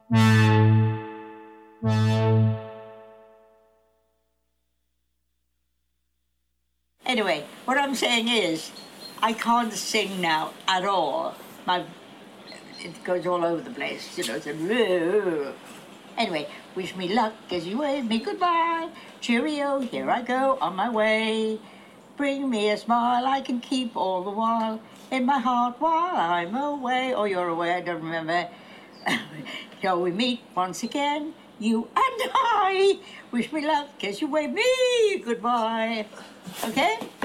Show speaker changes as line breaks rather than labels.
Anyway, what I'm saying is, I can't sing now at all. It goes all over the place, you know. It's anyway, wish me luck as you wave me goodbye. Cheerio, here I go on my way. Bring me a smile I can keep all the while in my heart while I'm away. Oh, you're away, I don't remember. Shall we meet once again, you and I? Wish me luck as you wave me goodbye. Okay?